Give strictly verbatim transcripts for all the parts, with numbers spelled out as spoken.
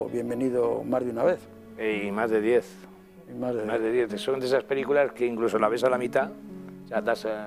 Bienvenido más de una vez. Y más de diez. Y más de, más de diez. Son de esas películas que incluso la ves a la mitad, o sea, das a,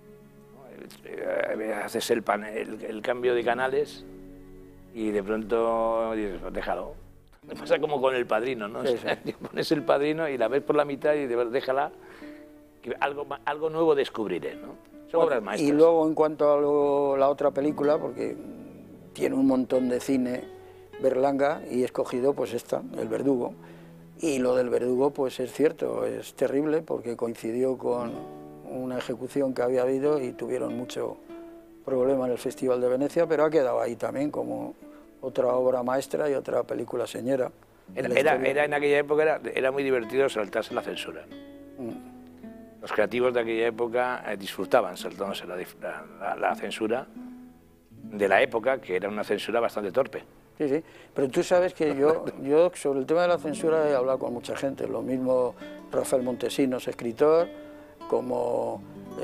eh, haces el, pan, el, el cambio de canales y de pronto dices, pues déjalo. Me pasa como con El Padrino, ¿no? Sí, O sea, sí. pones El Padrino y la ves por la mitad y dices, déjala, que algo, algo nuevo descubriré, ¿no? Son Bueno, obras maestras. y luego en cuanto a lo, la otra película, porque tiene un montón de cine Berlanga y he escogido pues esta, El Verdugo. Y lo del Verdugo pues es cierto, es terrible porque coincidió con una ejecución que había habido y tuvieron mucho problema en el Festival de Venecia, pero ha quedado ahí también como otra obra maestra y otra película señera. Era, era, era en aquella época era, era muy divertido saltarse la censura. Mm. Los creativos de aquella época eh, disfrutaban saltándose la, la, la censura de la época, que era una censura bastante torpe. Sí, sí, pero tú sabes que yo, yo sobre el tema de la censura he hablado con mucha gente, lo mismo Rafael Montesinos, escritor, como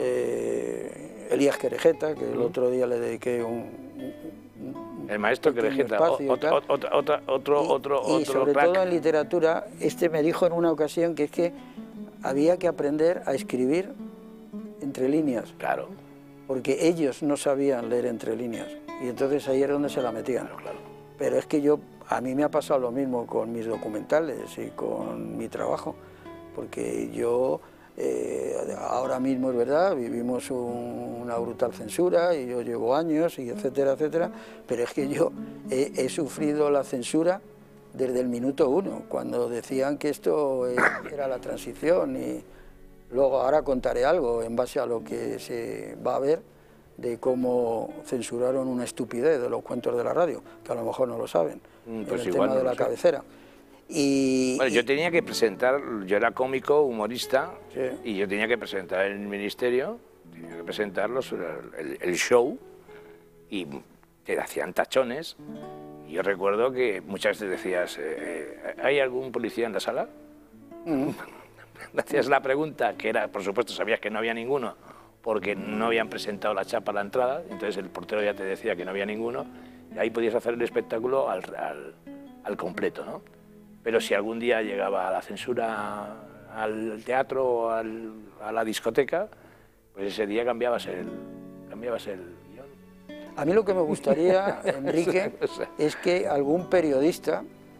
eh, Elías Querejeta, que el otro día le dediqué un... un el maestro Querejeta, otro, otro, otro, otro, y, otro, y otro sobre crack. todo en literatura, este me dijo en una ocasión que es que había que aprender a escribir entre líneas. Claro. Porque ellos no sabían leer entre líneas, y entonces ahí era donde se la metían. Claro, claro. Pero es que yo, a mí me ha pasado lo mismo con mis documentales y con mi trabajo, porque yo, eh, ahora mismo es verdad, vivimos un, una brutal censura y yo llevo años y etcétera, etcétera, pero es que yo he, he sufrido la censura desde el minuto uno, cuando decían que esto era la transición, y luego ahora contaré algo en base a lo que se va a ver, de cómo censuraron una estupidez de los cuentos de la radio, que a lo mejor no lo saben, Mm, pues en el igual tema no de lo la sé. cabecera. Y, Bueno, y- yo tenía que presentar, yo era cómico, humorista, Sí. y yo tenía que presentar en el ministerio, tenía que presentarlos, el, el show, y te hacían tachones. Y yo recuerdo que muchas veces decías, eh, ¿hay algún policía en la sala? Mm. Hacías la pregunta, que era, por supuesto, sabías que no había ninguno, porque no habían presentado la chapa a la entrada, entonces el portero ya te decía que no había ninguno, y ahí podías hacer el espectáculo al, al, al completo, ¿no? Pero si algún día llegaba la censura al teatro o al, a la discoteca, pues ese día cambiabas el, cambiabas el guión. a mí lo que me gustaría, Enrique, O sea, es que algún periodista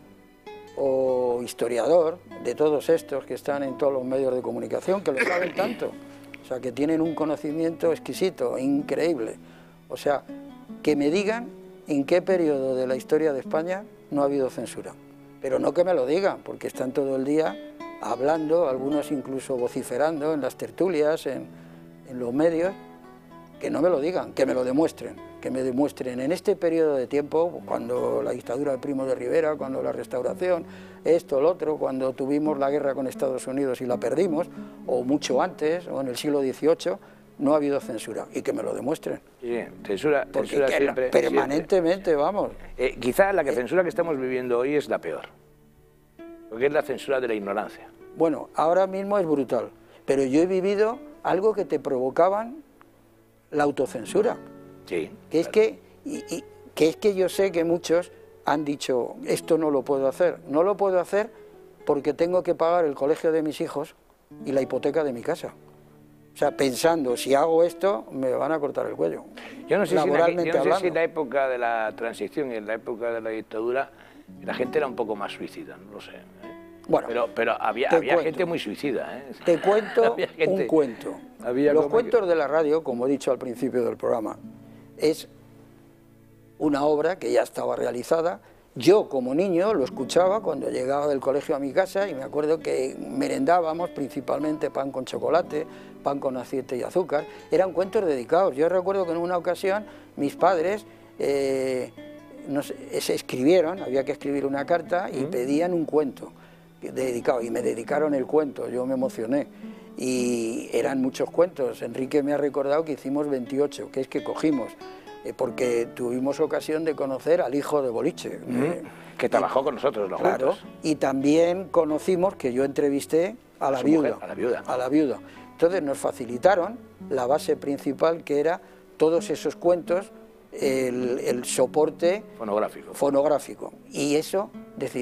o historiador de todos estos que están en todos los medios de comunicación, que lo saben tanto, o sea, que tienen un conocimiento exquisito, increíble, o sea, que me digan en qué periodo de la historia de España no ha habido censura. Pero no que me lo digan, porque están todo el día hablando, algunos incluso vociferando en las tertulias, en, en los medios, que no me lo digan, que me lo demuestren, que me demuestren en este periodo de tiempo, cuando la dictadura de Primo de Rivera, cuando la Restauración, esto, lo otro, cuando tuvimos la guerra con Estados Unidos y la perdimos, o mucho antes, o en el siglo dieciocho, no ha habido censura, y que me lo demuestren. sí, censura, Porque censura que siempre, permanentemente, siempre. vamos. Eh, quizá la que censura que estamos viviendo hoy es la peor, porque es la censura de la ignorancia. Bueno, ahora mismo es brutal, pero yo he vivido algo que te provocaban la autocensura, Sí, que es claro. que, y, y- que es que yo sé que muchos han dicho, esto no lo puedo hacer, no lo puedo hacer porque tengo que pagar el colegio de mis hijos y la hipoteca de mi casa. O sea, pensando, si hago esto, me van a cortar el cuello. Yo no sé, si en, aqu- laboralmente yo no sé si hablando. en la época de la transición y en la época de la dictadura la gente era un poco más suicida, no lo sé. ¿eh? Bueno, pero pero había, te había cuento. gente muy suicida. ¿eh? Te cuento Había gente- un cuento. había Los como cuentos que- de la radio, como he dicho al principio del programa, es una obra que ya estaba realizada. Yo, como niño, lo escuchaba cuando llegaba del colegio a mi casa, y me acuerdo que merendábamos principalmente pan con chocolate, pan con aceite y azúcar. Eran cuentos dedicados. Yo recuerdo que en una ocasión mis padres eh, no sé, se escribieron, había que escribir una carta y pedían un cuento dedicado, y me dedicaron el cuento. Yo me emocioné. Y eran muchos cuentos. Enrique me ha recordado que hicimos veintiocho, que es que cogimos, eh, porque tuvimos ocasión de conocer al hijo de Boliche. Mm, eh, que trabajó con nosotros los Claro, juntos. y también conocimos que yo entrevisté a la su viuda. mujer, a la viuda. A la viuda. Entonces nos facilitaron la base principal, que era todos esos cuentos, el, el soporte Fonográfico. fonográfico. Y eso